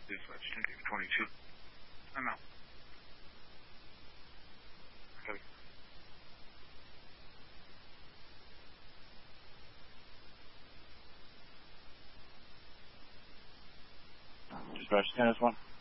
Dispatch 22. I'm out. Okay. Dispatch 10 is 1.